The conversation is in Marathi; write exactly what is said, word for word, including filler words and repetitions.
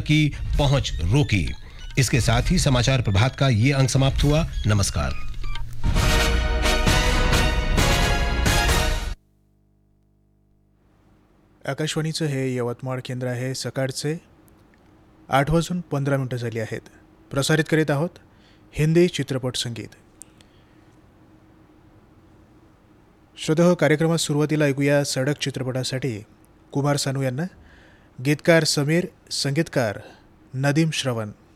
की पहुंच रोकी। इसके साथ ही समाचार प्रभात का ये अंक समाप्त हुआ। नमस्कार। आकाशवाणीचं हे यवतमाळ केंद्र आहे. सकाळचे आठ वाजून पंधरा मिनटं झाली आहेत. प्रसारित करीत आहोत हिंदी चित्रपट संगीत. श्रोतेहो, कार्यक्रमात सुरुवातीला ऐकूया सडक चित्रपटासाठी कुमार सानू यांना, गीतकार समीर, संगीतकार नदीम श्रवण.